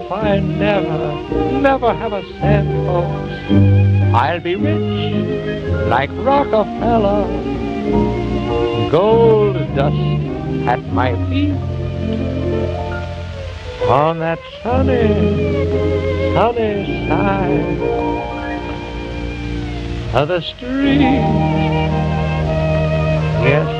I never have a cent, folks, I'll be rich like Rockefeller. Gold dust at my feet on that sunny side of the street. Yes,